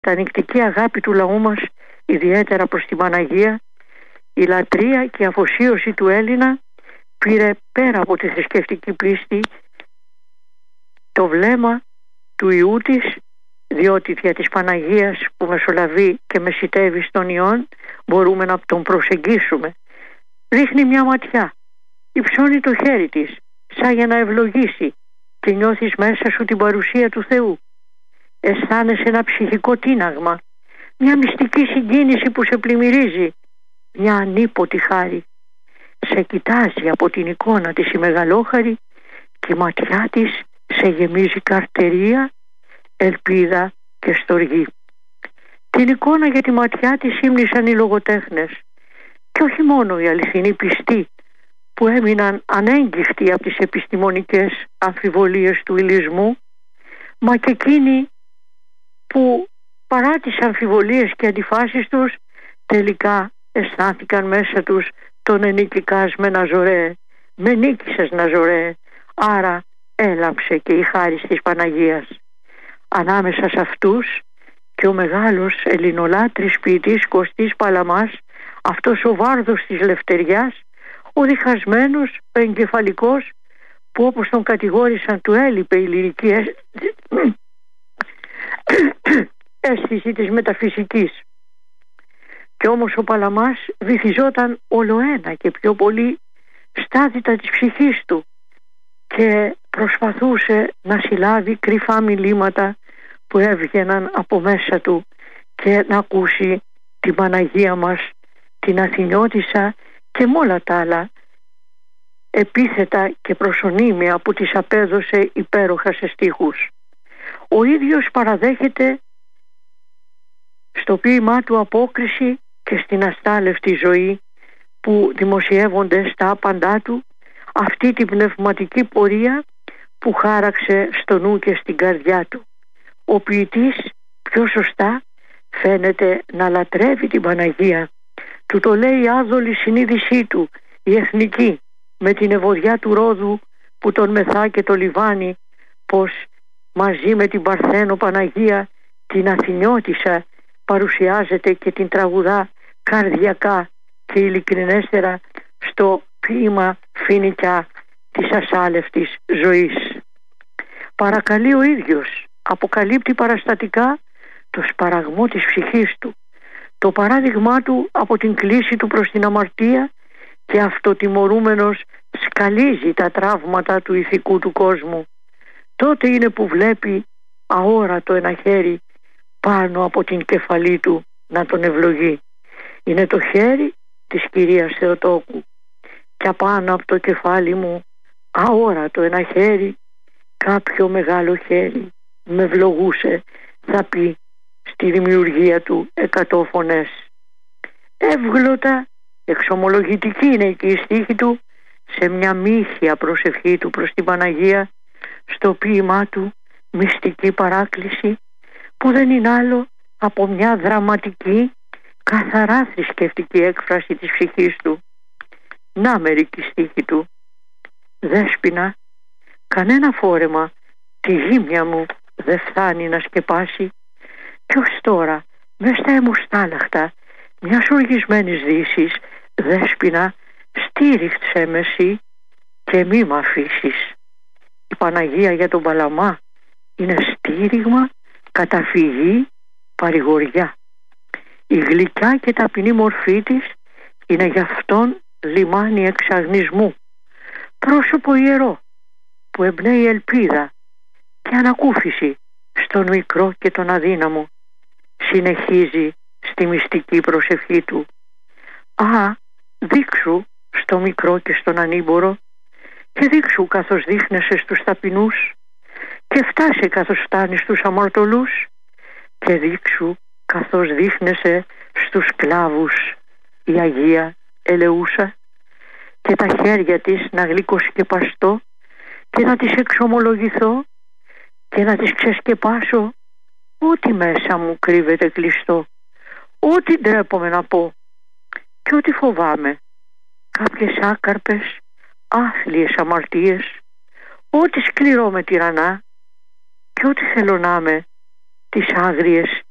τα νηκτική αγάπη του λαού μας, ιδιαίτερα προς την Παναγία, η λατρεία και η αφοσίωση του Έλληνα πήρε πέρα από τη θρησκευτική πίστη το βλέμμα του Ιού της, διότι δια της Παναγίας που μεσολαβεί και μεσιτεύει στον Υιόν μπορούμε να τον προσεγγίσουμε. Ρίχνει μια ματιά, υψώνει το χέρι της σαν για να ευλογήσει και νιώθεις μέσα σου την παρουσία του Θεού. Αισθάνεσαι ένα ψυχικό τίναγμα, μια μυστική συγκίνηση που σε πλημμυρίζει, μια ανίποτη χάρη. Σε κοιτάζει από την εικόνα της η μεγαλόχαρη και η ματιά της σε γεμίζει καρτερία, ελπίδα και στοργή. Την εικόνα για τη ματιά της ύμνησαν οι λογοτέχνες και όχι μόνο οι αληθινοί πιστοί που έμειναν ανέγκυχτοι από τις επιστημονικές αμφιβολίες του υλισμού, μα και εκείνοι που παρά τις αμφιβολίες και αντιφάσεις τους τελικά αισθάνθηκαν μέσα τους τον ενίκηκας με Ναζωρέ, με νίκησες Ναζωρέ, άρα έλαμψε και η χάρις της Παναγίας. Ανάμεσα σε αυτούς και ο μεγάλος ελληνολάτρης ποιητής Κωστής Παλαμάς, αυτός ο βάρδος της λευτεριάς, ο διχασμένος, ο εγκεφαλικός, που όπως τον κατηγόρησαν του έλειπε η λυρική αίσθηση της μεταφυσικής. Και όμως ο Παλαμάς βυθιζόταν ολοένα και πιο πολύ στάδυτα της ψυχής του και προσπαθούσε να συλλάβει κρυφά μιλήματα που έβγαιναν από μέσα του και να ακούσει την Παναγία μας, την Αθηνιώτισσα και με όλα τα άλλα επίθετα και προσωνύμια που της απέδωσε υπέροχα σε στίχους. Ο ίδιος παραδέχεται στο ποίημά του απόκριση και στην αστάλευτη ζωή που δημοσιεύονται στα άπαντά του αυτή την πνευματική πορεία που χάραξε στο νου και στην καρδιά του. Ο ποιητής πιο σωστά φαίνεται να λατρεύει την Παναγία. Του το λέει η άδολη συνείδησή του, η εθνική, με την ευωδιά του Ρόδου που τον μεθά και το λιβάνι, πως μαζί με την Παρθένο Παναγία την Αθηνιώτισσα παρουσιάζεται και την τραγουδά καρδιακά και ειλικρινέστερα στο ποίημα Φοινικιά της ασάλευτης ζωής. Παρακαλεί ο ίδιος, αποκαλύπτει παραστατικά το σπαραγμό της ψυχής του, το παράδειγμά του από την κλίση του προς την αμαρτία και αυτοτιμωρούμενος σκαλίζει τα τραύματα του ηθικού του κόσμου. Τότε είναι που βλέπει αόρατο ένα χέρι πάνω από την κεφαλή του να τον ευλογεί. Είναι το χέρι της Κυρίας Θεοτόκου και απάνω από το κεφάλι μου αόρατο ένα χέρι, κάποιο μεγάλο χέρι με ευλογούσε, θα πει στη δημιουργία του 100 φωνές. Εύγλωτα, εξομολογητική είναι εκεί η στίχη του σε μια μύθια προσευχή του προς την Παναγία, στο ποίημά του μυστική παράκληση που δεν είναι άλλο από μια δραματική καθαρά θρησκευτική έκφραση της ψυχής του. Να μερική στίχη του. Δέσποινα, κανένα φόρεμα τη γύμνια μου δεν φτάνει να σκεπάσει κι ως τώρα μες στα αιμοστάλαχτα μιας οργισμένης δύσης, Δέσποινα, στήριξε με εσύ και μη μ' αφήσεις. Η Παναγία για τον Παλαμά είναι στήριγμα, καταφυγή, παρηγοριά. Η γλυκιά και ταπεινή μορφή της είναι γι' αυτόν λιμάνι εξαγνισμού, πρόσωπο ιερό που εμπνέει ελπίδα και ανακούφιση στον μικρό και τον αδύναμο. Συνεχίζει στη μυστική προσευχή του. Α, δείξου στο μικρό και στον ανήμπορο και δείξου καθώς δείχνεσαι στους ταπεινούς και φτάσε καθώς φτάνεις στους αμαρτωλούς και δείξου καθώς δείχνεσαι στους σκλάβους η Αγία Ελεούσα και τα χέρια της να γλυκοσκεπαστώ και να της εξομολογηθώ και να της ξεσκεπάσω ό,τι μέσα μου κρύβεται κλειστό, ό,τι ντρέπομαι να πω και ό,τι φοβάμαι, κάποιες άκαρπες άθλιες αμαρτίες, ό,τι σκληρό με τυραννά και ό,τι θέλω να είμαι, τις άγριες